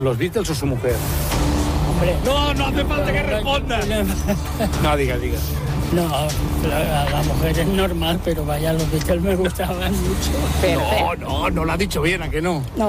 ¿Los Beatles o su mujer? Hombre, No hace falta que responda. No, diga. no, la mujer es normal, pero vaya, los Beatles me gustaban mucho. No lo ha dicho bien, ¿a que no? No.